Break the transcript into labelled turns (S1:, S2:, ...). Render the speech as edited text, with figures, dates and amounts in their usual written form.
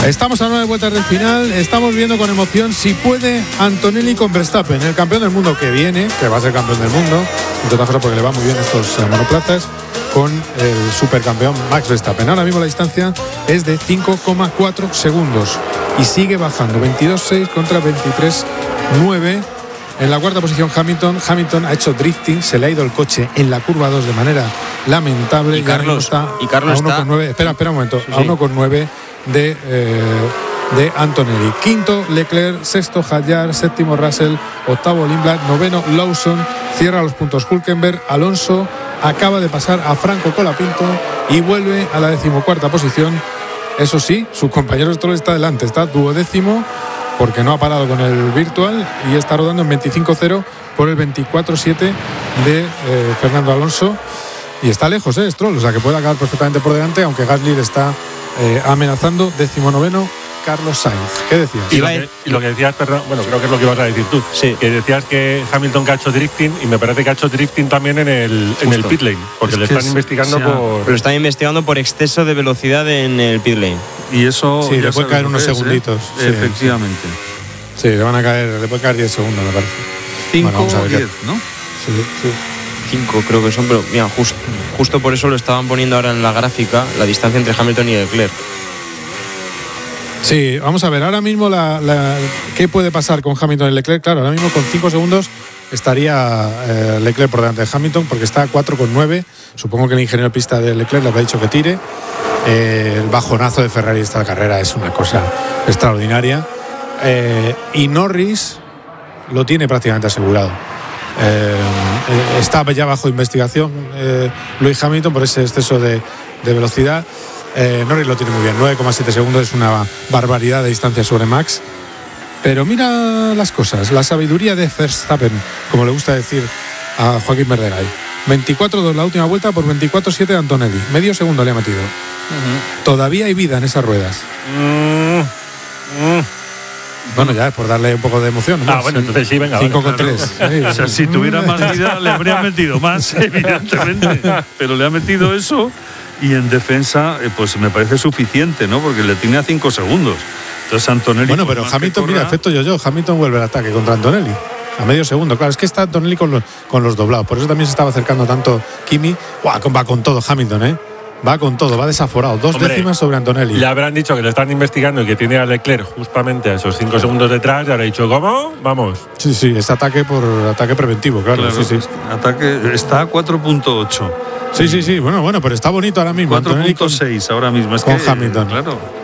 S1: Estamos a 9 vueltas del final. Estamos viendo con emoción si puede Antonelli con Verstappen, el campeón del mundo que viene, que va a ser campeón del mundo, entre otras cosas porque le va muy bien estos monoplazas, con el supercampeón Max Verstappen. Ahora mismo la distancia es de 5,4 segundos y sigue bajando, 22,6 contra 23,9. En la cuarta posición Hamilton ha hecho drifting, se le ha ido el coche en la curva 2 de manera lamentable.
S2: Y Carlos
S1: está
S2: a 1,9.
S1: Espera un momento, sí. A 1,9 de Antonelli. Quinto Leclerc, sexto Hadjar, séptimo Russell, octavo Lindblad, noveno Lawson, cierra los puntos Hülkenberg. Alonso acaba de pasar a Franco Colapinto y vuelve a la 14ª posición. Eso sí, su compañero Stroll está delante, está 12º porque no ha parado con el virtual y está rodando en 25-0 por el 24-7 de Fernando Alonso y está lejos Stroll, o sea que puede acabar perfectamente por delante, aunque Gasly está amenazando. 19º Carlos Sainz. ¿Qué decías?
S3: Y lo que decías, perdón, bueno, creo que es lo que ibas a decir tú.
S2: Sí.
S3: Que decías que Hamilton que ha hecho drifting, y me parece que ha hecho drifting también en el pit lane, porque le están investigando por...
S2: Pero están investigando por exceso de velocidad en el pit lane.
S4: Y eso...
S1: Sí, le puede caer unos segunditos.
S4: Sí, efectivamente.
S1: Sí, le puede caer 10 segundos, me parece.
S4: 5 o 10, ¿no?
S1: Sí.
S2: 5 creo que son, pero mira, justo por eso lo estaban poniendo ahora en la gráfica, la distancia entre Hamilton y Leclerc.
S1: Sí, vamos a ver, ahora mismo ¿qué puede pasar con Hamilton y Leclerc? Claro, ahora mismo con 5 segundos estaría Leclerc por delante de Hamilton, porque está a 4,9. Supongo que el ingeniero de pista de Leclerc le ha dicho que tire. El bajonazo de Ferrari esta carrera es una cosa extraordinaria. Y Norris lo tiene prácticamente asegurado. Está ya bajo investigación Lewis Hamilton por ese exceso de velocidad. Norris lo tiene muy bien, 9,7 segundos, es una barbaridad de distancia sobre Max. Pero mira las cosas, la sabiduría de Verstappen, como le gusta decir a Joaquín Verderay. 24-2 la última vuelta por 24-7 de Antonelli, medio segundo le ha metido. Todavía hay vida en esas ruedas. Bueno, ya es por darle un poco de emoción, ¿no?
S3: Bueno, entonces sí, venga.
S1: 5,3.
S4: Sí. O sea, si tuviera más vida, le habría metido más, evidentemente. Pero le ha metido eso y en defensa, pues me parece suficiente, ¿no? Porque le tiene a 5 segundos. Entonces Antonelli...
S1: Bueno, pero Hamilton, mira, efecto yo. Hamilton vuelve al ataque contra Antonelli. A medio segundo, claro, es que está Antonelli con los doblados. Por eso también se estaba acercando tanto Kimi. Va con todo Hamilton, ¿eh? Va con todo, va desaforado. 2 décimas sobre Antonelli.
S3: Le habrán dicho que le están investigando y que tiene a Leclerc justamente a esos 5 segundos detrás. Y ahora ha dicho, ¿cómo? Vamos.
S1: Sí, es ataque por ataque preventivo, claro. Sí.
S4: Ataque está a 4,8.
S1: Sí. Bueno, pero está bonito ahora mismo.
S4: 4,6 ahora mismo. Es
S1: con
S4: que,
S1: Hamilton.
S4: Claro.